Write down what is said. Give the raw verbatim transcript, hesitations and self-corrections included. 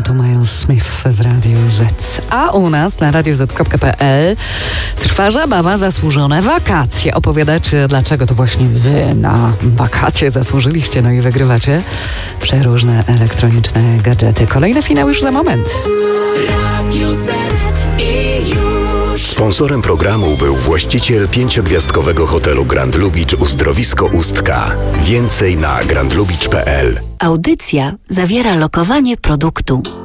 to Miles Smith w Radiu Z. A u nas na radio zet kropka pe el trwa zabawa Zasłużone wakacje. Opowiadacie, dlaczego to właśnie wy na wakacje zasłużyliście, no i wygrywacie przeróżne elektroniczne gadżety. Kolejny finał już za moment. Radio Z i już. Sponsorem programu był właściciel pięciogwiazdkowego hotelu Grand Lubicz Uzdrowisko Ustka. Więcej na grand lubicz kropka pe el. Audycja zawiera lokowanie produktu.